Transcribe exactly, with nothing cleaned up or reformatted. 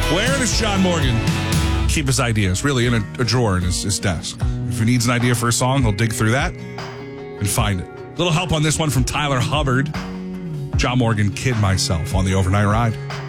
Where does John Morgan keep his ideas? Really in a, a drawer in his, his desk. If he needs an idea for a song, he'll dig through that and find it. A little help on this one from Tyler Hubbard. John Morgan, Kid Myself on the Overnight Ride.